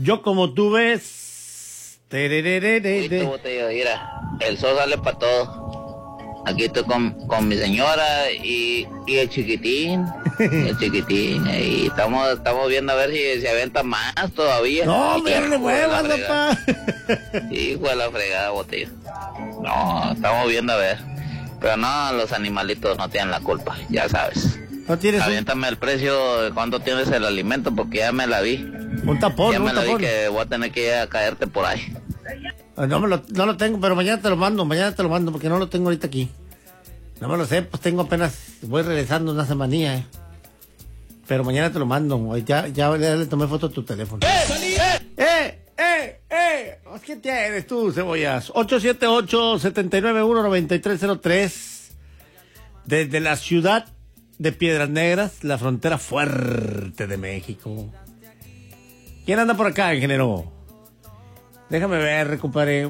Yo como tú ves. Mira, el sol sale para todo. Aquí estoy con mi señora y el chiquitín. El chiquitín. Y estamos viendo a ver si se aventa más todavía. No, hombre, no le muevas, papá. Hijo de la fregada, Botello. No, estamos viendo a ver. Pero no, los animalitos no tienen la culpa, ya sabes. No tienes Aviéntame el precio de cuánto tienes el alimento, porque ya me la vi. un tapón, Ya un me la tapón. vi que voy a tener que ir a caerte por ahí. No lo tengo, pero mañana te lo mando, porque no lo tengo ahorita aquí. No me lo sé, pues tengo apenas, voy regresando una semanía, Pero mañana te lo mando, ya le tomé foto a tu teléfono. ¿Qué tienes tú, Cebollas? 878-791-9303. Desde la ciudad de Piedras Negras, la frontera fuerte de México. ¿Quién anda por acá, ingeniero? Déjame ver, compadre.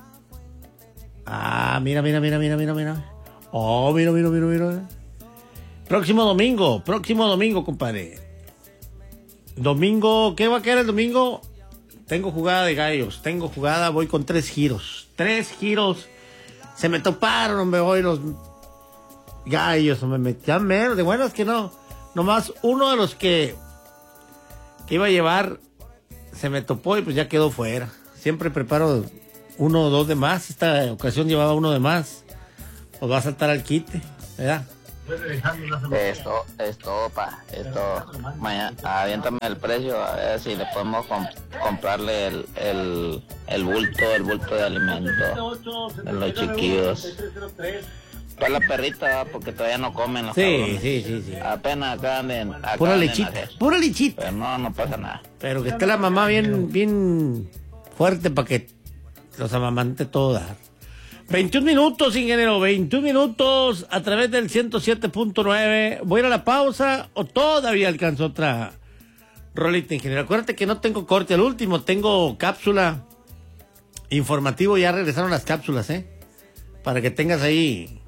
Ah, mira. Oh, mira. Próximo domingo, compadre. Domingo, ¿qué va a quedar el domingo? Tengo jugada de gallos, voy con 3 giros. 3 giros. Se me toparon, hombre, hoy los gallos, me metían menos. De bueno, es que no. Nomás uno de los que iba a llevar se me topó y pues ya quedó fuera. Siempre preparo 1 o 2 de más. Esta ocasión llevaba 1 de más. Pues va a saltar al quite, ¿verdad? Esto. Mañana, aviéntame el precio, a ver si le podemos comprarle el bulto de alimento de los chiquillos. Para la perrita, porque todavía no comen los cabrones. Sí. Apenas acaban de Pura lechita. Pero no pasa nada. Pero que esté la mamá bien fuerte para que los amamante todo dar. 21 minutos, ingeniero, 21 minutos a través del 107.9. ¿Voy a ir a la pausa o todavía alcanzo otra rolita, ingeniero? Acuérdate que no tengo corte al último, tengo cápsula informativo, ya regresaron las cápsulas, para que tengas ahí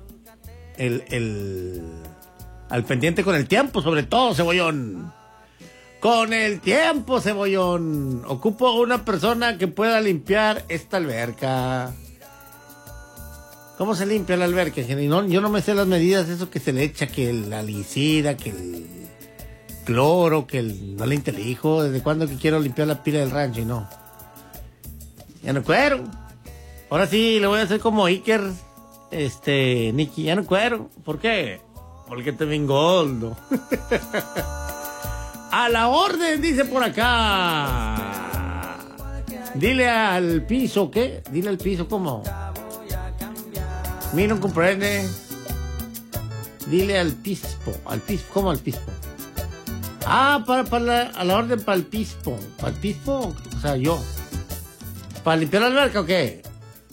al pendiente con el tiempo, sobre todo, Cebollón. Con el tiempo, Cebollón. Ocupo una persona que pueda limpiar esta alberca. ¿Cómo se limpia la alberca? No, yo no me sé las medidas, eso que se le echa, que el alicida, que el cloro, no le intelijo. ¿Desde cuándo que quiero limpiar la pila del rancho? Y no. Ya no cuero. Ahora sí, le voy a hacer como Iker, Nicky, ya no cuero. ¿Por qué? Porque te engordo. A la orden, dice por acá. Dile al piso, ¿qué? Dile al piso, ¿cómo? Mira, no comprende. Dile al pispo, ¿cómo al pispo? Ah, a la orden para el pispo. ¿Para el pispo? O sea, yo. ¿Para limpiar la alberca o qué?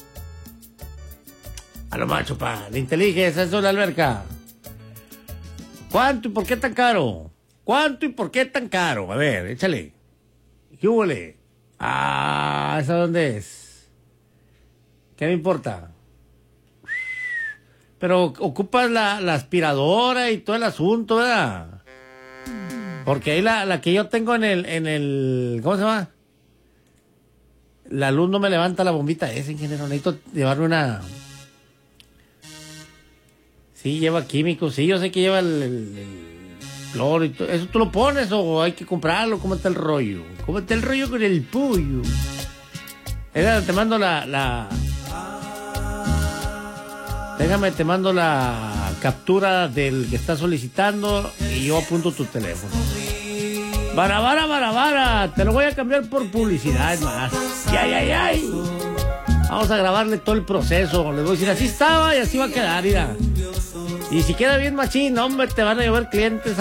A lo macho, la inteligencia, eso es la alberca. ¿Cuánto y por qué tan caro? A ver, échale. ¿Qué huele? Ah, ¿esa dónde es? ¿Qué me importa? Pero ocupas la aspiradora y todo el asunto, ¿verdad? Porque ahí la que yo tengo en el ¿cómo se llama? La luz no me levanta la bombita esa, ingeniero. Necesito llevarme una. Sí, lleva químicos. Sí, yo sé que lleva el cloro y todo. ¿Eso tú lo pones o hay que comprarlo? ¿Cómo está el rollo? ¿Cómo está el rollo con el pollo? Te mando Déjame, te mando la captura del que está solicitando y yo apunto tu teléfono. Barabara, te lo voy a cambiar por publicidad más. ¡Ay! Vamos a grabarle todo el proceso. Les voy a decir, así estaba y así va a quedar, mira. Y si queda bien machín, hombre, te van a llover clientes